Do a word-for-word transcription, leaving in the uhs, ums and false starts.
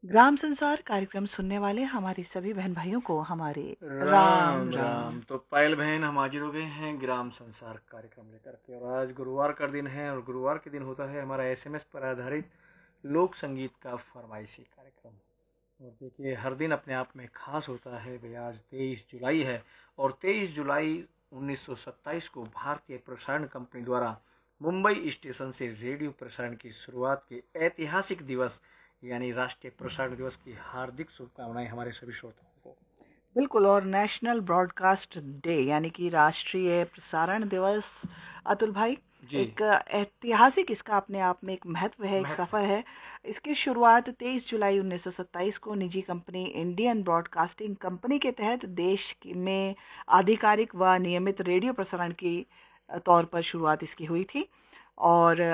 ग्राम संसार कार्यक्रम सुनने वाले हमारे सभी बहन भाइयों को हमारे राम राम राम। राम। तो पायल बहन हम हाजिर हो गए हैं ग्राम संसार कार्यक्रम लेकर के, और आज गुरुवार का दिन है, और गुरुवार के दिन होता है हमारा एसएमएस पर आधारित लोक संगीत का फरमाइशी कार्यक्रम। और देखिए, हर दिन अपने आप में खास होता है भाई। आज तेईस जुलाई है, और तेईस जुलाई उन्नीस सौ सत्ताईस को भारतीय प्रसारण कंपनी द्वारा मुंबई स्टेशन से रेडियो प्रसारण की शुरुआत के ऐतिहासिक दिवस यानी राष्ट्रीय प्रसारण दिवस की हार्दिक शुभकामनाएं हमारे सभी श्रोताओं को। बिल्कुल। और नेशनल ब्रॉडकास्ट डे यानी कि राष्ट्रीय प्रसारण दिवस, अतुल भाई, जी। एक ऐतिहासिक, इसका अपने आप में एक महत्व है, एक महत्व सफ़र है। इसकी शुरुआत तेईस जुलाई उन्नीस सौ सत्ताईस को निजी कंपनी इंडियन ब्रॉडकास्टिंग कंपनी के तहत देश में आधिकारिक व नियमित रेडियो प्रसारण की तौर पर शुरुआत इसकी हुई थी। और